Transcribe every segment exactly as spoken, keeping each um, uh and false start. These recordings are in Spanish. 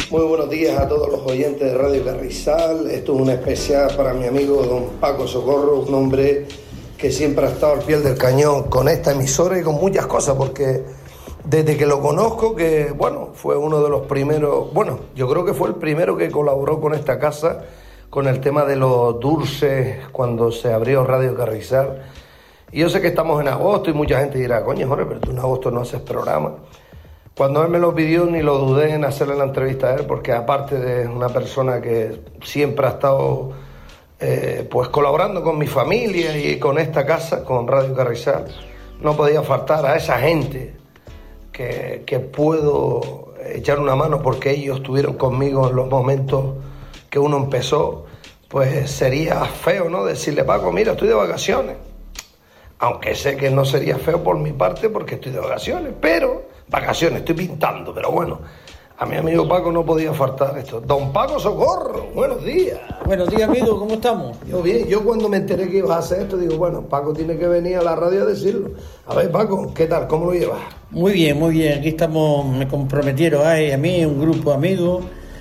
Muy buenos días a todos los oyentes de Radio Carrizal. Esto es una especial para mi amigo don Paco Socorro, un hombre que siempre ha estado al pie del cañón con esta emisora y con muchas cosas, porque desde que lo conozco, que bueno, fue uno de los primeros, bueno, yo creo que fue el primero que colaboró con esta casa, con el tema de los dulces, cuando se abrió Radio Carrizal. Y yo sé que estamos en agosto y mucha gente dirá, coño, Jorge, pero tú en agosto no haces programa. Cuando él me lo pidió, ni lo dudé en hacerle la entrevista a él, porque aparte de una persona que siempre ha estado eh, pues colaborando con mi familia y con esta casa, con Radio Carrizal, no podía faltar a esa gente que, que puedo echar una mano porque ellos estuvieron conmigo en los momentos que uno empezó. Pues sería feo, ¿no?, decirle, Paco, mira, estoy de vacaciones. Aunque sé que no sería feo por mi parte porque estoy de vacaciones, pero... Vacaciones, estoy pintando, pero bueno, a mi amigo Paco no podía faltar esto. Don Paco Socorro, buenos días. Buenos días, amigo, ¿cómo estamos? Yo bien, yo cuando me enteré que ibas a hacer esto, digo, bueno, Paco tiene que venir a la radio a decirlo. A ver, Paco, ¿qué tal? ¿Cómo lo llevas? Muy bien, muy bien, aquí estamos, me comprometieron ay, a mí, un grupo de amigos,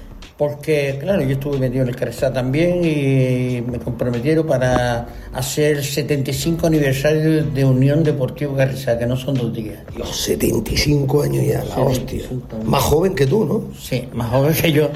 porque, claro, yo estuve metido en el Carrizal también y me comprometieron para hacer el setenta y cinco aniversario de Unión Deportiva Carrizal, que no son dos días. Los setenta y cinco años ya, la hostia. Más joven que tú, ¿no? Sí, más joven que yo.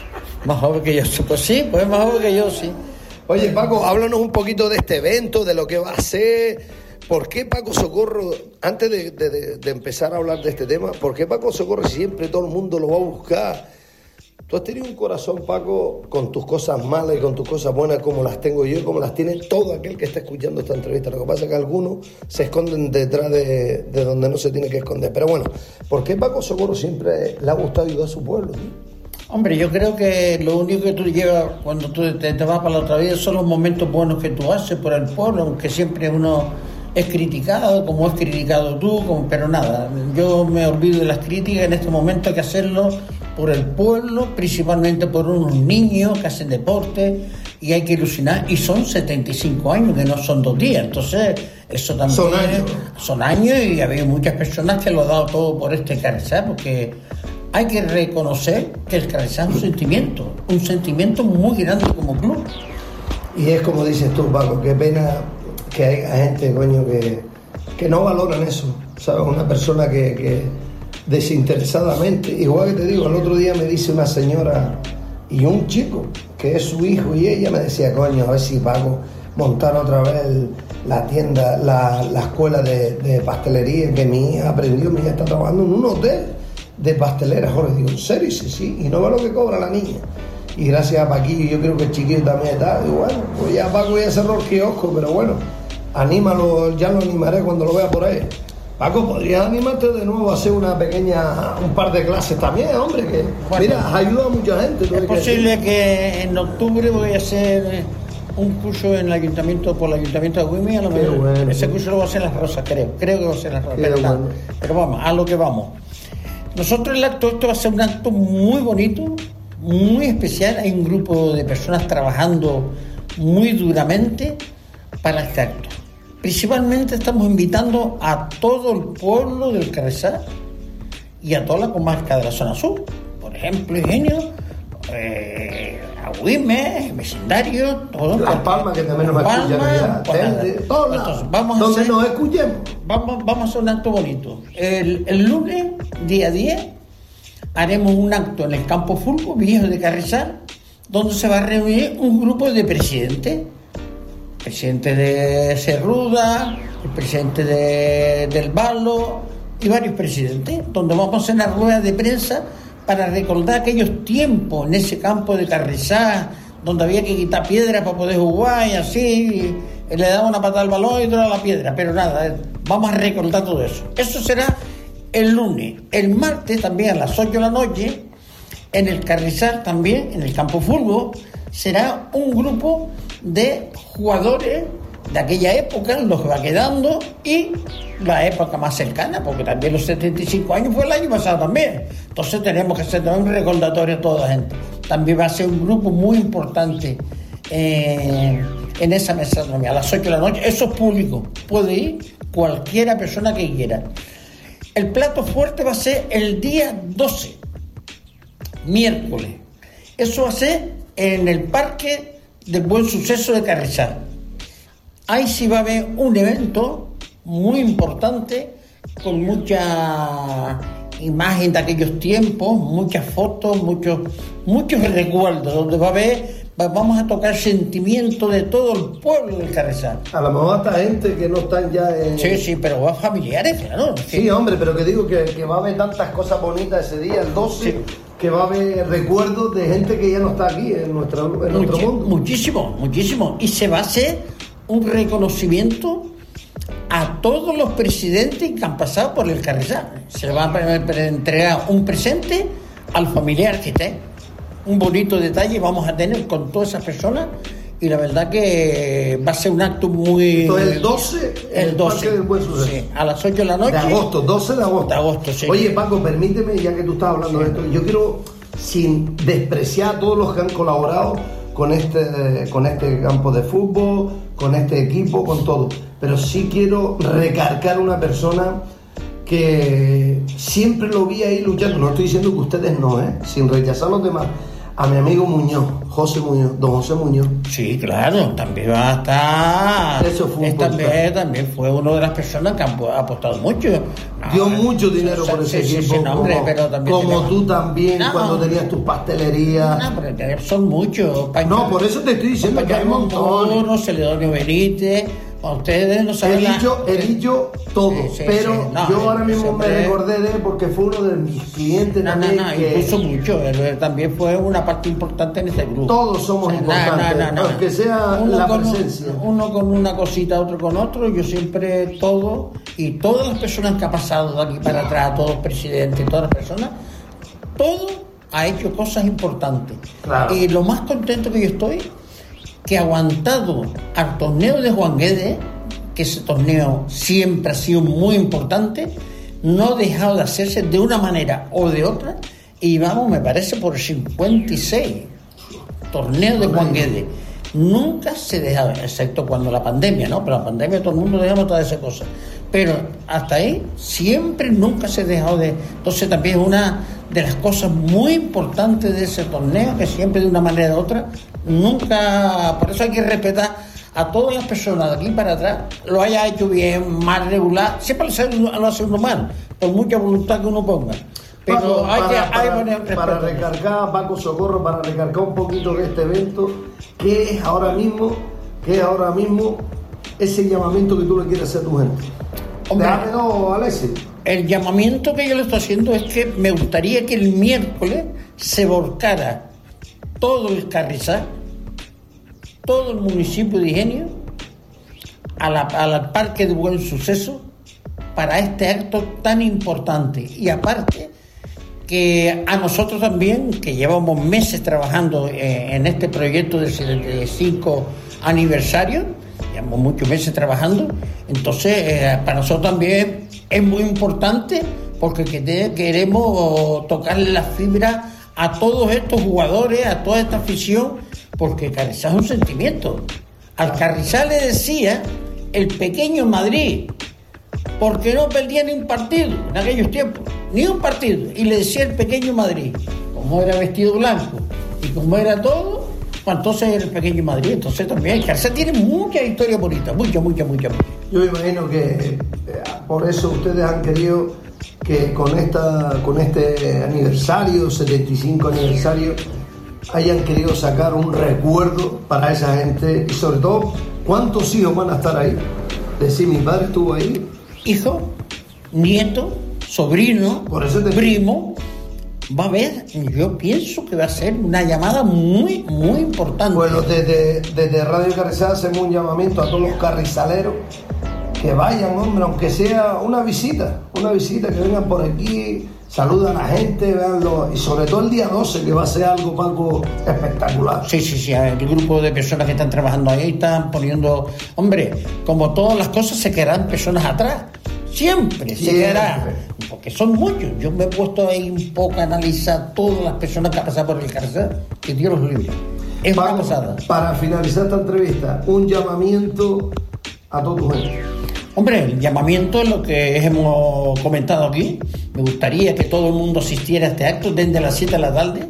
Más joven que yo. Pues sí, pues más joven que yo, sí. Oye, Paco, háblanos un poquito de este evento, de lo que va a ser. ¿Por qué Paco Socorro, antes de, de, de empezar a hablar de este tema, por qué Paco Socorro siempre todo el mundo lo va a buscar? Tú has tenido un corazón, Paco, con tus cosas malas y con tus cosas buenas, como las tengo yo y como las tiene todo aquel que está escuchando esta entrevista. Lo que pasa es que algunos se esconden detrás de, de donde no se tiene que esconder. Pero bueno, ¿por qué Paco Socorro siempre le ha gustado ayudar a su pueblo, tío? Hombre, yo creo que lo único que tú llevas cuando tú te, te vas para la otra vida son los momentos buenos que tú haces por el pueblo, aunque siempre uno es criticado, como has criticado tú, como, pero nada, yo me olvido de las críticas. En este momento hay que hacerlo por el pueblo, principalmente por unos niños que hacen deporte y hay que ilusionar, y son setenta y cinco años, que no son dos días, entonces eso también son años, son años y había muchas personas que lo han dado todo por este Carrizal, porque hay que reconocer que el Carrizal es un sentimiento, un sentimiento muy grande como club. Y es como dices tú, Paco, qué pena que haya gente, coño, que, que no valoran eso, ¿sabes? Una persona que... que desinteresadamente, igual que te digo, el otro día me dice una señora y un chico que es su hijo y ella me decía, coño, a ver si Paco montar otra vez la tienda, la, la escuela de, de pastelería que mi hija aprendió. Mi hija está trabajando en un hotel de pastelera, Jorge. Digo, ¿en serio? Sí, sí, y no ve lo que cobra la niña. Y gracias a Paquillo, yo creo que el chiquillo también está. Digo, bueno, pues ya Paco ya cerró el kiosco, pero bueno, anímalo, ya lo animaré cuando lo vea por ahí. Paco, ¿podrías animarte de nuevo a hacer una pequeña, un par de clases también, hombre? Que, bueno, mira, ayuda a mucha gente. Es posible que en octubre voy a hacer un curso en el ayuntamiento, por el ayuntamiento de Güemes, a lo mejor. Bueno, ese curso lo va a hacer Las Rosas, creo. Creo que va a ser Las Rosas. Pero, bueno. pero vamos, a lo que vamos. Nosotros el acto, esto va a ser un acto muy bonito, muy especial. Hay un grupo de personas trabajando muy duramente para este acto. Principalmente estamos invitando a todo el pueblo del Carrizal y a toda la comarca de la zona sur. Por ejemplo, Ingenio, eh, Agüimes, vecindario, todo. Las Palmas, que también nos escuchan allá. Todos vamos donde hacer, nos escuchemos. Vamos, vamos a hacer un acto bonito. El, el lunes, día diez, haremos un acto en el Campo Fulco, Viejo de Carrizal, donde se va a reunir un grupo de presidentes. El presidente de Cerruda, el presidente de, del Balo y varios presidentes, donde vamos a hacer una rueda de prensa para recordar aquellos tiempos en ese campo de Carrizal, donde había que quitar piedras para poder jugar y así, y le daba una patada al balón y toda la piedra, pero nada, vamos a recordar todo eso. Eso será el lunes. El martes también a las ocho de la noche, en el Carrizal también, en el Campo Fulgo, será un grupo de jugadores de aquella época, los que va quedando, y la época más cercana, porque también los setenta y cinco años fue el año pasado también. Entonces tenemos que hacer también un recordatorio a toda la gente. También va a ser un grupo muy importante eh, en esa mesa a las ocho de la noche. Eso es público, puede ir cualquiera persona que quiera. El plato fuerte va a ser el día doce. miércoles. Eso va a ser en el Parque del Buen Suceso de Carrizal. Ahí sí va a haber un evento muy importante con mucha imagen de aquellos tiempos, muchas fotos, muchos muchos recuerdos, donde va a haber, vamos a tocar sentimiento de todo el pueblo del Carrizal. A lo mejor hasta gente que no están ya en... Sí, sí, pero va familiares, claro. Sí, sí, hombre, pero que digo que, que va a haber tantas cosas bonitas ese día, el doce, sí, que va a haber recuerdos de gente que ya no está aquí en, nuestra, en Much, nuestro mundo. Muchísimo, muchísimo. Y se va a hacer un reconocimiento a todos los presidentes que han pasado por el Carrizal. Se le va a entregar un presente al familiar que esté. Un bonito detalle vamos a tener con todas esas personas, y la verdad que va a ser un acto muy... Entonces el doce, el, el doce, Parque del Buen Suceso. Sí, a las ocho de la noche. De agosto, doce de agosto. De agosto, sí. Oye, Paco, permíteme, ya que tú estás hablando, sí, de esto, yo quiero, sin despreciar a todos los que han colaborado con este, con este campo de fútbol, con este equipo, con todo, pero sí quiero recargar una persona que siempre lo vi ahí luchando. No estoy diciendo que ustedes no, ¿eh? Sin rechazar a los demás. A mi amigo Muñoz, José Muñoz, don José Muñoz. Sí, claro, también va a estar... Eso fue un también, también fue una de las personas que ha apostado mucho. Dio ah, mucho dinero por ese sí, equipo, sí, no, hombre, como, pero también como tú va. también, no, cuando tenías tus pastelerías. No, pero son muchos. No, por eso te estoy diciendo que hay un montón. Celedonio Benítez... Ustedes no saben. He dicho, la... he dicho todo, sí, sí, pero sí, no, yo ahora mismo siempre... me recordé de él porque fue uno de mis clientes. No, también. No, no, que... incluso mucho. Él también fue una parte importante en este grupo. Todos somos o sea, importantes, no, no, no, aunque sea uno la con presencia. Un, uno con una cosita, otro con otro. Yo siempre todo, y todas las personas que ha pasado de aquí para atrás, todos los presidentes, todas las personas, todo ha hecho cosas importantes. Claro. Y lo más contento que yo estoy, que ha aguantado al torneo de Juan Guedes, que ese torneo siempre ha sido muy importante, no ha dejado de hacerse de una manera o de otra, y vamos, me parece por cincuenta y seis torneos de Juan Guedes. Nunca se ha dejado, excepto cuando la pandemia, ¿no? Pero la pandemia todo el mundo dejamos todas esas cosas. Pero hasta ahí siempre, nunca se ha dejado de... Entonces también es una de las cosas muy importantes de ese torneo, que siempre de una manera u otra, nunca... Por eso hay que respetar a todas las personas de aquí para atrás, lo haya hecho bien, más regular, siempre lo hace uno mal, por mucha voluntad que uno ponga. Pero Paco, hay para, que para, hay poner respeto. Para recargar, Paco Socorro, para recargar un poquito de este evento, ¿qué es ahora mismo, qué es ahora mismo ese llamamiento que tú le quieres hacer a tu gente? Déjamelo, Alexis. El llamamiento que yo le estoy haciendo es que me gustaría que el miércoles se volcara todo el Carrizal, todo el municipio de Ingenio, a la, al Parque de Buen Suceso, para este acto tan importante. Y aparte, que a nosotros también, que llevamos meses trabajando eh, en este proyecto del setenta y cinco aniversario, llevamos muchos meses trabajando, entonces eh, para nosotros también es muy importante, porque que queremos tocarle la fibra a todos estos jugadores, a toda esta afición, porque Carrizal es un sentimiento. Al Carrizal le decía el pequeño Madrid, porque no perdía ni un partido en aquellos tiempos, ni un partido, y le decía el pequeño Madrid, como era vestido blanco y como era todo, pues entonces era el pequeño Madrid. Entonces también el Carrizal tiene mucha historia bonita, mucha, mucha, mucha. Yo me imagino que eh, por eso ustedes han querido que con esta con este aniversario, setenta y cinco aniversario, hayan querido sacar un recuerdo para esa gente, y sobre todo, ¿cuántos hijos van a estar ahí? Decir, mi padre estuvo ahí. Hijo, nieto, sobrino, por eso te... primo, va a haber, yo pienso que va a ser una llamada muy, muy importante. Bueno, desde, desde Radio Carrizal hacemos un llamamiento a todos los carrizaleros que vayan, hombre, aunque sea una visita, una visita, que vengan por aquí, saludan a la gente, veanlo, y sobre todo el día doce, que va a ser algo, Paco, espectacular. Sí, sí, sí, el grupo de personas que están trabajando ahí están poniendo, hombre, como todas las cosas se quedarán personas atrás, siempre, siempre se quedará, porque son muchos. Yo me he puesto ahí un poco a analizar todas las personas que han pasado por el Carrizal, que Dios los libre. Es Paco, una pasada. Para finalizar esta entrevista, un llamamiento a toda tu gente. Hombre, el llamamiento es lo que hemos comentado aquí. Me gustaría que todo el mundo asistiera a este acto desde las siete de la tarde.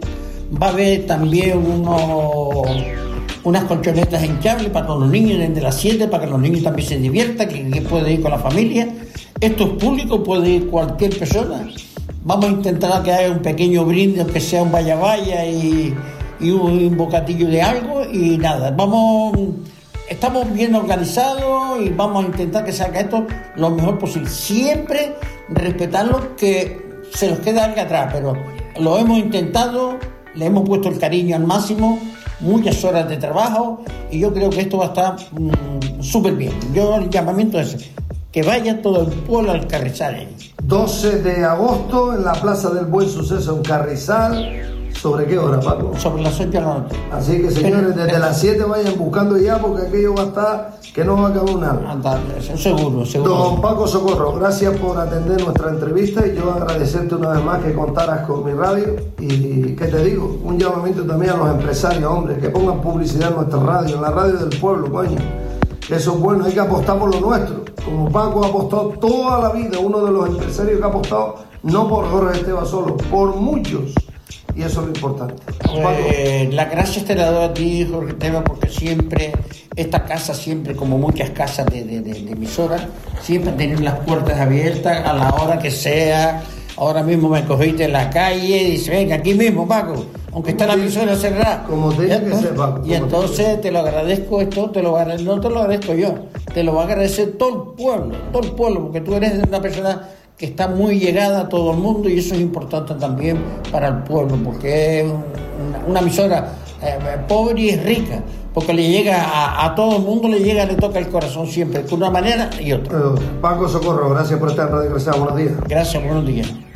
Va a haber también unos, unas colchonetas hinchables para todos los niños desde las siete, para que los niños también se diviertan, que, que puede ir con la familia. Esto es público, puede ir cualquier persona. Vamos a intentar que haya un pequeño brindis, que sea un vaya vaya y, y un, un bocadillo de algo y nada. Vamos, estamos bien organizados y vamos a intentar que salga esto lo mejor posible. Siempre respetarlo, que se nos queda algo atrás, pero lo hemos intentado, le hemos puesto el cariño al máximo, muchas horas de trabajo y yo creo que esto va a estar mmm, súper bien. Yo el llamamiento es ese, que vaya todo el pueblo al Carrizal. doce de agosto en la Plaza del Buen Suceso en Carrizal. ¿Sobre qué hora, Paco? Sobre las ocho de la noche. Así que, señores, desde pero, las siete vayan buscando ya, porque aquello va a estar que no va a acabar nada. Andar, seguro, seguro. Don Paco Socorro, gracias por atender nuestra entrevista y yo agradecerte una vez más que contaras con mi radio. Y, ¿qué te digo? Un llamamiento también a los empresarios, hombre, que pongan publicidad en nuestra radio, en la radio del pueblo, coño. Eso es bueno, hay que apostar por lo nuestro. Como Paco ha apostado toda la vida, uno de los empresarios que ha apostado, no por Jorge Esteban solo, por muchos. Y eso es lo importante. Eh, las gracias te las doy a ti, Jorge Esteban, porque siempre, esta casa, siempre, como muchas casas de, de, de, de emisoras, siempre tienen las puertas abiertas a la hora que sea. Ahora mismo me cogiste en la calle y dice, venga, aquí mismo, Paco, aunque está la emisora cerrada. Como tiene que ser, Paco. Y entonces te lo agradezco esto, te lo agradezco, no te lo agradezco yo, te lo va a agradecer todo el pueblo, todo el pueblo, porque tú eres una persona que está muy llegada a todo el mundo y eso es importante también para el pueblo, porque es una, una emisora eh, pobre y es rica, porque le llega a, a todo el mundo, le llega, le toca el corazón siempre, de una manera y otra. Eh, Paco Socorro, gracias por estar en Radio Carrizal, buenos días. Gracias, buenos días.